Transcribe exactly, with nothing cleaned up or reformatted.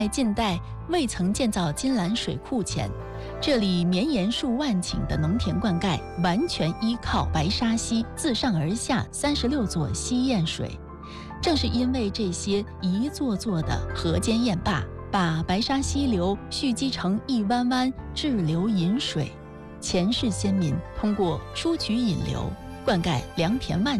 在近代未曾建造金兰水库前，这里绵延数万顷的农田灌溉完全依靠白沙溪自上而下三十六座溪堰水。正是因为这些一座座的河间堰坝，把白沙溪流蓄积成一湾湾滞留饮水，前世先民通过疏渠引流，灌溉良田万